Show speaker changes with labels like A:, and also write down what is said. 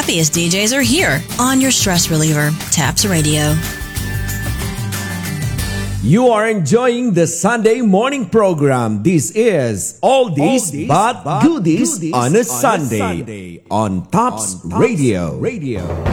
A: happiest DJs are here on your stress reliever, Taps Radio.
B: You are enjoying the Sunday morning program. This is Oldies but Goodies on a Sunday on Tops Radio.